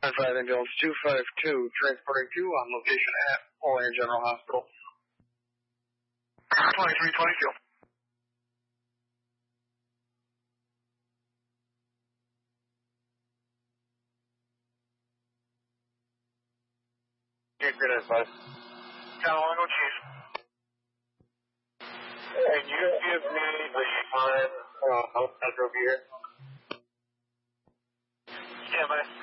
5 ambulance 252, transporting to on location at Olean General Hospital. 2322. Okay, good advice. Channel 1 Chief. Can you give me the time how I drove here? Stand by.